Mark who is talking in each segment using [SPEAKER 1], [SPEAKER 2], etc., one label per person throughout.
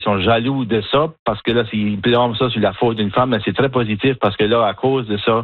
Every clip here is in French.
[SPEAKER 1] sont jaloux de ça parce que là, ils blâment ça sur la faute d'une femme, mais c'est très positif parce que là, à cause de ça,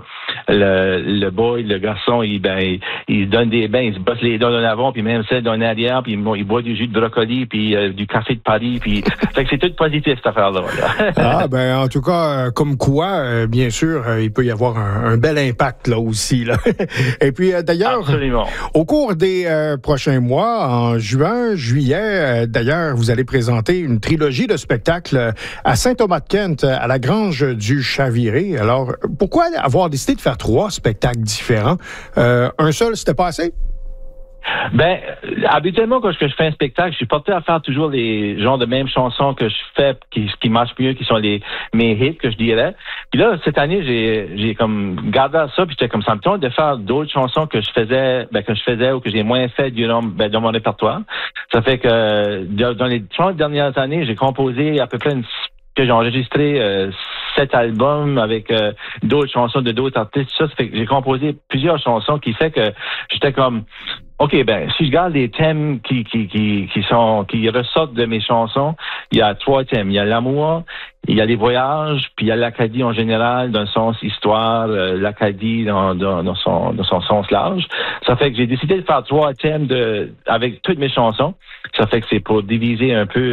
[SPEAKER 1] le garçon, il donne des bains, il se bosse les dents en avant, puis même celle en arrière, puis il boit du jus de brocoli, puis du café de Paris, puis fait que c'est tout positif cette affaire-là.
[SPEAKER 2] Ah, en tout cas, comme quoi, bien sûr, il peut y avoir un bel impact là aussi. Là. Et puis, d'ailleurs,
[SPEAKER 1] absolument.
[SPEAKER 2] Au cours des prochains mois, en juin, juillet, d'ailleurs, vous allez présenter une trilogie de spectacles à Saint-Thomas-de-Kent, à la Grange du Chaviré. Alors, pourquoi avoir décidé de faire 3 spectacles différents? Un seul, c'était pas assez?
[SPEAKER 1] Ben, habituellement, quand je fais un spectacle, je suis porté à faire toujours les genres de mêmes chansons que je fais, qui marchent mieux, qui sont mes hits, que je dirais. Puis là, cette année, j'ai comme gardé ça, puis j'étais comme ça me tente de faire d'autres chansons que je faisais ou que j'ai moins fait dans mon répertoire. Ça fait que dans les 30 dernières années, j'ai composé à peu près que j'ai enregistré 7 albums avec d'autres chansons de d'autres artistes. Ça fait que j'ai composé plusieurs chansons qui fait que j'étais comme OK, si je garde les thèmes qui ressortent de mes chansons, il y a 3 thèmes. Il y a l'amour, il y a les voyages, puis il y a l'Acadie en général, dans le sens histoire, l'Acadie dans son sens large. Ça fait que j'ai décidé de faire 3 thèmes avec toutes mes chansons. Ça fait que c'est pour diviser un peu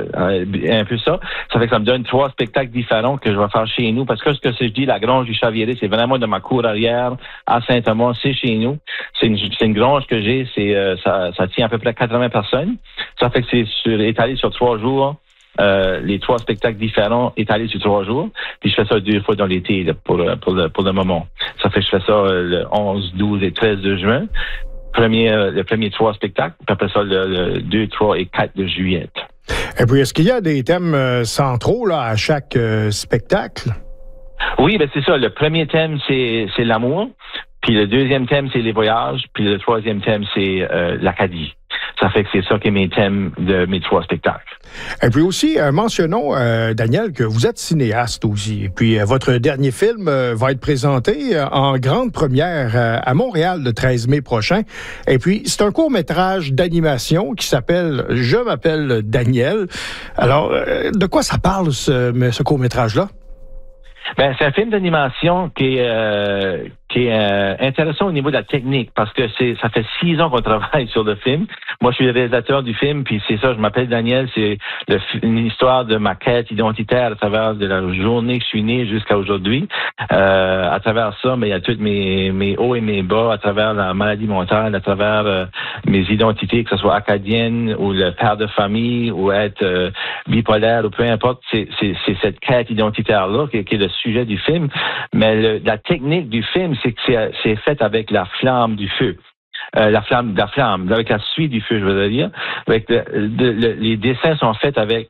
[SPEAKER 1] ça. Ça fait que ça me donne 3 spectacles différents que je vais faire chez nous. Parce que ce que je dis, la Grange du Chaviré, c'est vraiment de ma cour arrière à Saint-Thomas, c'est chez nous. C'est une grange que j'ai, ça tient à peu près 80 personnes. Ça fait que c'est étalé sur 3 jours. Les 3 spectacles différents étalés sur 3 jours. Puis je fais ça 2 fois dans l'été là, pour le moment. Ça fait que je fais ça le 11, 12 et 13 de juin. Le premier 3 spectacles. Puis après ça, le 2, 3 et 4 de juillet.
[SPEAKER 2] Et puis, est-ce qu'il y a des thèmes centraux là, à chaque spectacle?
[SPEAKER 1] Oui, c'est ça. Le premier thème, c'est l'amour. Puis le deuxième thème, c'est les voyages. Puis le troisième thème, c'est l'Acadie. Ça fait que c'est ça qui est mes thèmes de mes 3 spectacles.
[SPEAKER 2] Et puis aussi, mentionnons, Daniel, que vous êtes cinéaste aussi. Et puis, votre dernier film va être présenté en grande première à Montréal le 13 mai prochain. Et puis, c'est un court-métrage d'animation qui s'appelle « Je m'appelle Daniel ». Alors, de quoi ça parle, ce court-métrage-là?
[SPEAKER 1] C'est un film d'animation qui est intéressant au niveau de la technique parce que ça fait 6 ans qu'on travaille sur le film. Moi, je suis le réalisateur du film, puis c'est ça, je m'appelle Daniel. C'est une histoire de ma quête identitaire à travers de la journée que je suis né jusqu'à aujourd'hui. À travers ça, mais il y a tous mes hauts et mes bas, à travers la maladie mentale, à travers mes identités, que ce soit acadienne ou le père de famille ou être bipolaire ou peu importe. C'est cette quête identitaire-là qui est le sujet du film. Mais la technique du film, c'est que c'est fait avec la flamme du feu. La flamme, avec la suie du feu, je veux dire. Avec les dessins sont faits avec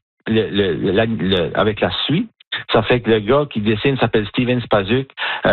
[SPEAKER 1] avec la suie. Ça fait que le gars qui dessine s'appelle Steven Spazuk.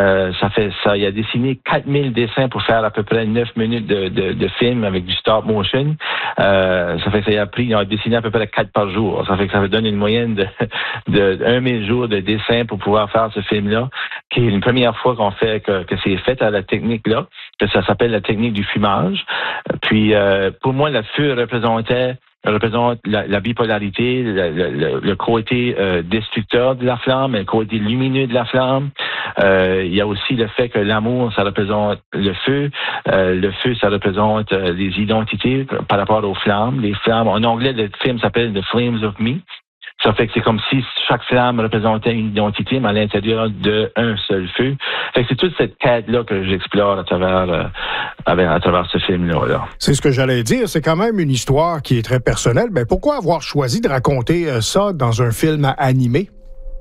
[SPEAKER 1] Il a dessiné 4000 dessins pour faire à peu près 9 minutes de film avec du stop motion. Ça fait que il a dessiné à peu près 4 par jour. Ça fait que ça donne une moyenne de 1000 jours de dessin pour pouvoir faire ce film-là, qui est une première fois qu'on fait que c'est fait à la technique-là, que ça s'appelle la technique du fumage. Puis, pour moi, le feu représente la bipolarité, le côté destructeur de la flamme, le côté lumineux de la flamme. Il y a aussi le fait que l'amour, ça représente le feu. Le feu, ça représente les identités par rapport aux flammes. Les flammes, en anglais, le film s'appelle The Flames of Me. Ça fait que c'est comme si chaque flamme représentait une identité, mais à l'intérieur d'un seul feu. Fait que c'est toute cette quête-là que j'explore à travers ce film-là.
[SPEAKER 2] C'est ce que j'allais dire. C'est quand même une histoire qui est très personnelle. Mais pourquoi avoir choisi de raconter ça dans un film animé?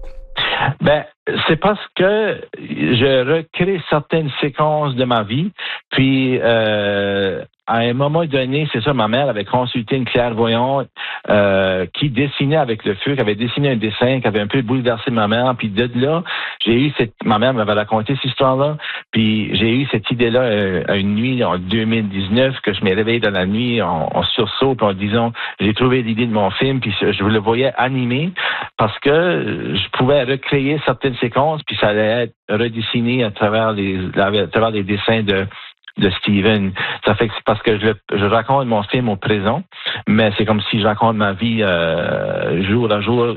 [SPEAKER 1] C'est parce que je recrée certaines séquences de ma vie, puis à un moment donné, c'est ça, ma mère avait consulté une clairvoyante qui dessinait avec le feu, qui avait dessiné un dessin qui avait un peu bouleversé ma mère, puis de là, ma mère m'avait raconté cette histoire-là, puis j'ai eu cette idée-là une nuit en 2019, que je m'ai réveillé dans la nuit en sursaut, puis en disant, j'ai trouvé l'idée de mon film, puis je le voyais animé, parce que je pouvais recréer certaines séquences, puis ça allait être redessiné à travers les dessins de Steven. Ça fait que c'est parce que je raconte mon film au présent, mais c'est comme si je raconte ma vie jour à jour